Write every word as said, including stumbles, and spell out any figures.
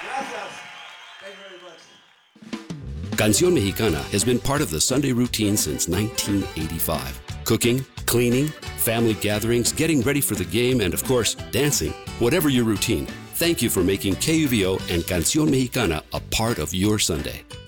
Gracias. Thank you very much. Canción Mexicana has been part of the Sunday routine since nineteen eighty-five. Cooking, cleaning, family gatherings, getting ready for the game, and of course, dancing. Whatever your routine, thank you for making K U V O and Canción Mexicana a part of your Sunday.